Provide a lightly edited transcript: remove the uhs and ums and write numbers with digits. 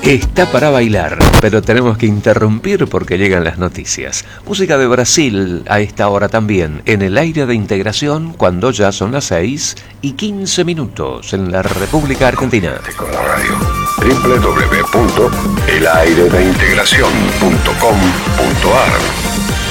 Está para bailar, pero tenemos que interrumpir porque llegan las noticias. Música de Brasil a esta hora también, en el aire de integración, cuando ya son las 6:15 en la República Argentina. Con la radio www.elairedeintegracion.com.ar